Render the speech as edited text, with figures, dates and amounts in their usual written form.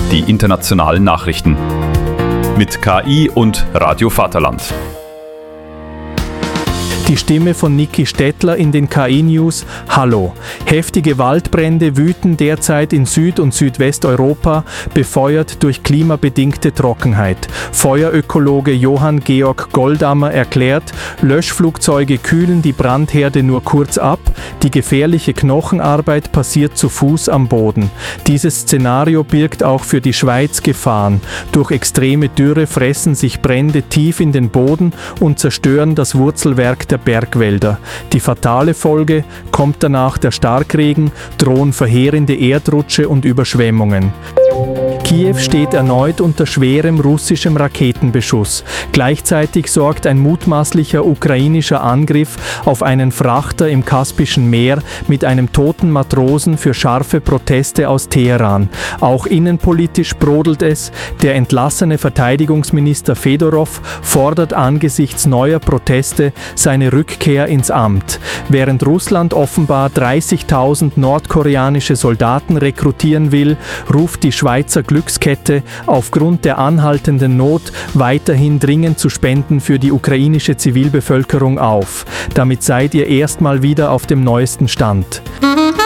die internationalen Nachrichten. Mit KI und Radio Vaterland. Die Stimme von Niki Stettler in den KI-News. Hallo. Heftige Waldbrände wüten derzeit in Süd- und Südwesteuropa, befeuert durch klimabedingte Trockenheit. Feuerökologe Johann Georg Goldammer erklärt, Löschflugzeuge kühlen die Brandherde nur kurz ab, die gefährliche Knochenarbeit passiert zu Fuß am Boden. Dieses Szenario birgt auch für die Schweiz Gefahren. Durch extreme Dürre fressen sich Brände tief in den Boden und zerstören das Wurzelwerk der Bergwälder. Die fatale Folge: kommt danach der Starkregen, drohen verheerende Erdrutsche und Überschwemmungen. Kiew steht erneut unter schwerem russischem Raketenbeschuss. Gleichzeitig sorgt ein mutmaßlicher ukrainischer Angriff auf einen Frachter im Kaspischen Meer mit einem toten Matrosen für scharfe Proteste aus Teheran. Auch innenpolitisch brodelt es. Der entlassene Verteidigungsminister Fedorov fordert angesichts neuer Proteste seine Rückkehr ins Amt. Während Russland offenbar 30.000 nordkoreanische Soldaten rekrutieren will, ruft die Schweizer Glückskette aufgrund der anhaltenden Not weiterhin dringend zu Spenden für die ukrainische Zivilbevölkerung auf. Damit seid ihr erstmal wieder auf dem neuesten Stand.